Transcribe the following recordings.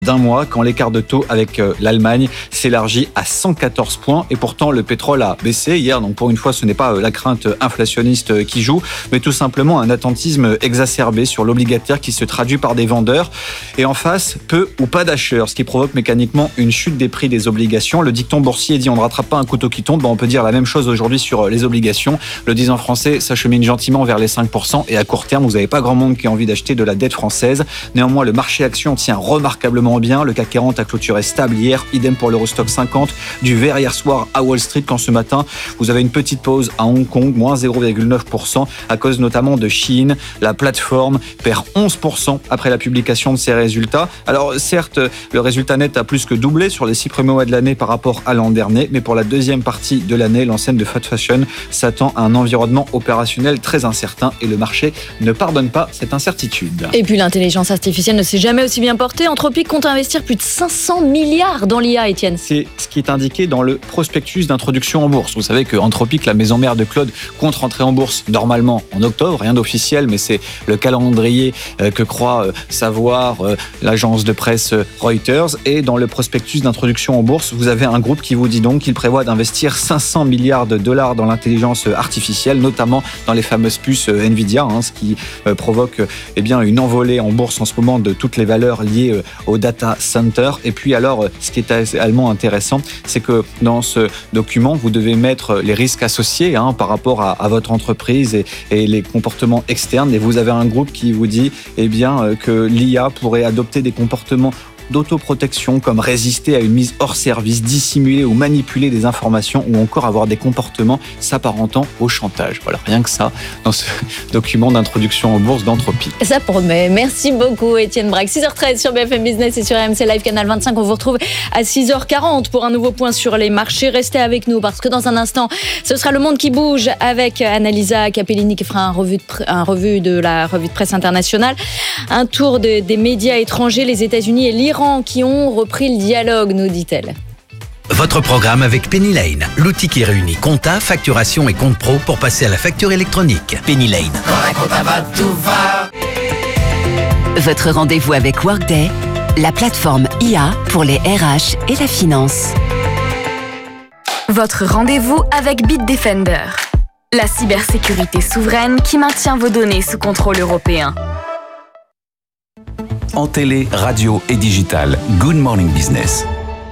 d'un mois quand l'écart de taux avec l'Allemagne s'élargit à 114 points. Et pourtant, le pétrole a baissé hier. Donc pour une fois, ce n'est pas la crainte inflationniste qui joue, mais tout simplement un attentisme exacerbé sur l'obligataire qui se traduit par des vendeurs. Et en face, peu ou pas d'acheteurs, ce qui provoque mécaniquement une chute des prix des obligations. Le dicton boursier dit on ne rattrape pas un couteau qui tombe. On peut dire la même chose aujourd'hui sur les obligations. Le 10 ans français s'achemine gentiment vers les 5%. Et à court terme, vous n'avez pas grand monde qui a envie d'acheter de la dette française. Néanmoins, le marché action tient remarquablement bien. Le CAC 40 a clôturé stable hier, idem pour l'Eurostoxx 50, du vert hier soir à Wall Street quand ce matin vous avez une petite pause à Hong Kong, moins 0,9% à cause notamment de Shein. La plateforme perd 11% après la publication de ses résultats. Alors certes, le résultat net a plus que doublé sur les 6 premiers mois de l'année par rapport à l'an dernier, mais pour la deuxième partie de l'année, l'enseigne de fast fashion s'attend à un environnement opérationnel très incertain et le marché ne pardonne pas cette incertitude. Et puis l'intelligence artificielle ne s'est jamais aussi bien portée. Anthropic compte investir plus de 500 milliards dans l'IA, Étienne. C'est ce qui est indiqué dans le prospectus d'introduction en bourse. Vous savez que Anthropic, la maison mère de Claude, compte rentrer en bourse normalement en octobre. Rien d'officiel, mais c'est le calendrier que croit savoir l'agence de presse Reuters. Et dans le prospectus d'introduction en bourse, vous avez un groupe qui vous dit donc qu'il prévoit d'investir 500 milliards de dollars dans l'intelligence artificielle, notamment dans les fameuses puces Nvidia, ce qui provoque une envolée en bourse en ce moment de toutes les valeurs liées au data center. Et puis alors, ce qui est également intéressant, c'est que dans ce document, vous devez mettre les risques associés par rapport à votre entreprise et les comportements externes. Et vous avez un groupe qui vous dit que l'IA pourrait adopter des comportements d'autoprotection comme résister à une mise hors service, dissimuler ou manipuler des informations ou encore avoir des comportements s'apparentant au chantage. Voilà, rien que ça dans ce document d'introduction en bourse d'Anthropic. Ça promet. Merci beaucoup Étienne Braque. 6h13 sur BFM Business et sur RMC Live Canal 25. On vous retrouve à 6h40 pour un nouveau point sur les marchés. Restez avec nous parce que dans un instant, ce sera Le Monde qui bouge avec Annalisa Capellini qui fera un revue de la revue de presse internationale. Un tour des médias étrangers, les États-Unis et l'Iran qui ont repris le dialogue, nous dit-elle. Votre programme avec Penny Lane, l'outil qui réunit compta, facturation et compte pro pour passer à la facture électronique. Penny Lane. Votre rendez-vous avec Workday, la plateforme IA pour les RH et la finance. Votre rendez-vous avec Bitdefender, la cybersécurité souveraine qui maintient vos données sous contrôle européen. En télé, radio et digital, Good Morning Business.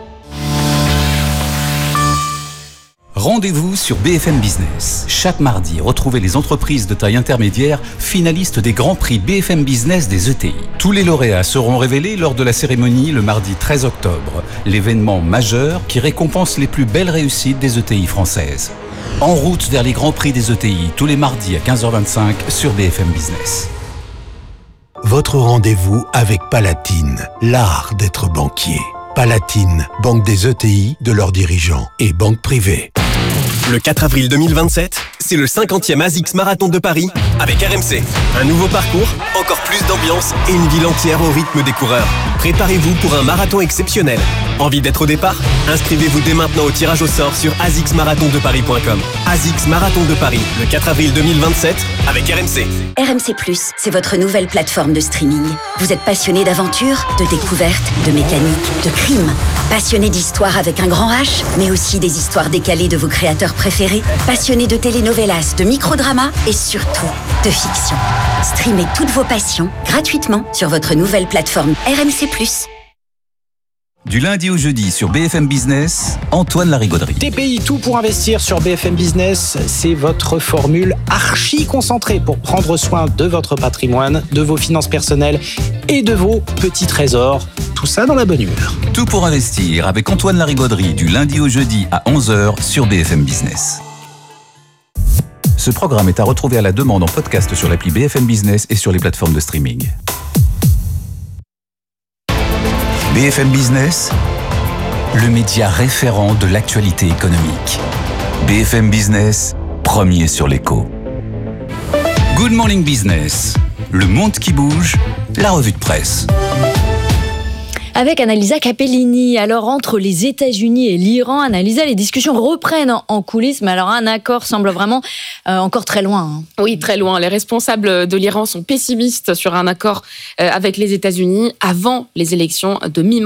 Rendez-vous sur BFM Business. Chaque mardi, retrouvez les entreprises de taille intermédiaire finalistes des grands prix BFM Business des ETI. Tous les lauréats seront révélés lors de la cérémonie le mardi 13 octobre, l'événement majeur qui récompense les plus belles réussites des ETI françaises. En route vers les grands prix des ETI, tous les mardis à 15h25 sur BFM Business. Votre rendez-vous avec Palatine, l'art d'être banquier. Palatine, banque des ETI, de leurs dirigeants et banque privée. Le 4 avril 2027, c'est le 50e ASICS Marathon de Paris avec RMC. Un nouveau parcours, encore plus d'ambiance et une ville entière au rythme des coureurs. Préparez-vous pour un marathon exceptionnel. Envie d'être au départ ? Inscrivez-vous dès maintenant au tirage au sort sur asicsmarathondeparis.com. ASICS Marathon de Paris, le 4 avril 2027 avec RMC. RMC+, c'est votre nouvelle plateforme de streaming. Vous êtes passionné d'aventure, de découverte, de mécanique, de crime. Passionné d'histoire avec un grand H, mais aussi des histoires décalées de vos créateurs préférés. Passionné de telenovelas, de microdramas et surtout de fiction. Streamez toutes vos passions gratuitement sur votre nouvelle plateforme RMC+. Du lundi au jeudi sur BFM Business, Antoine Larigauderie. TPI, tout pour investir sur BFM Business, c'est votre formule archi concentrée pour prendre soin de votre patrimoine, de vos finances personnelles et de vos petits trésors. Tout ça dans la bonne humeur. Tout pour investir avec Antoine Larigauderie du lundi au jeudi à 11h sur BFM Business. Ce programme est à retrouver à la demande en podcast sur l'appli BFM Business et sur les plateformes de streaming. BFM Business, le média référent de l'actualité économique. BFM Business, premier sur l'écho. Good Morning Business, le monde qui bouge, la revue de presse. Avec Annalisa Capellini. Alors, entre les États-Unis et l'Iran, Annalisa, les discussions reprennent en coulisses, mais alors un accord semble vraiment encore très loin. Oui, très loin. Les responsables de l'Iran sont pessimistes sur un accord avec les États-Unis avant les élections de mi-mars.